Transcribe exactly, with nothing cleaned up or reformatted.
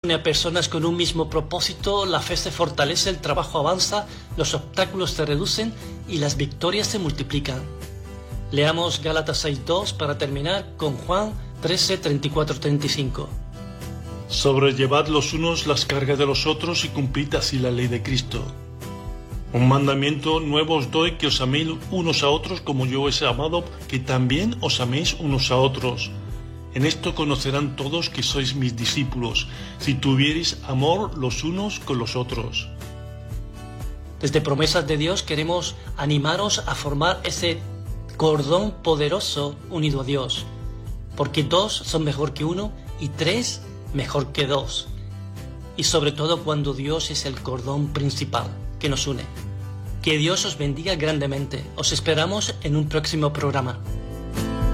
une a personas con un mismo propósito, la fe se fortalece, el trabajo avanza, los obstáculos se reducen y las victorias se multiplican. Leamos Gálatas seis dos para terminar con Juan trece, treinta y cuatro, treinta y cinco. Sobrellevad los unos las cargas de los otros y cumplid así la ley de Cristo. Un mandamiento nuevo os doy, que os améis unos a otros como yo os he amado, que también os améis unos a otros. En esto conocerán todos que sois mis discípulos, si tuviereis amor los unos con los otros. Desde Promesas de Dios queremos animaros a formar ese cordón poderoso unido a Dios, porque dos son mejor que uno y tres mejor que dos, y sobre todo cuando Dios es el cordón principal que nos une. Que Dios os bendiga grandemente. Os esperamos en un próximo programa.